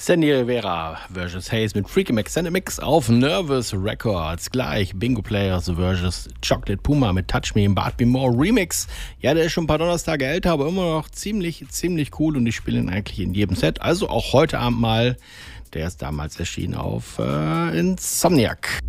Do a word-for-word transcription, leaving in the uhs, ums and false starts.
Sandy Rivera versus. Hayes mit Freaky Max Send Mix auf Nervous Records. Gleich Bingo Players versus. Chocolate Puma mit Touch Me im Bart Be More Remix. Ja, der ist schon ein paar Donnerstage älter, aber immer noch ziemlich, ziemlich cool und ich spiele ihn eigentlich in jedem Set. Also auch heute Abend mal. Der ist damals erschienen auf äh, Insomniac.